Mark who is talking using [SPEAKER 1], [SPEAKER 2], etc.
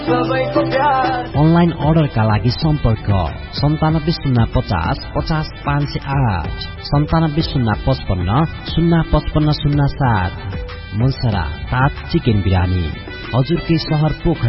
[SPEAKER 1] Online अर्डरका लागि सम्पर्क 9705050508 970555055507। मुलसरा तात चिकन बिरानी हजुरकै शहर पोखरा।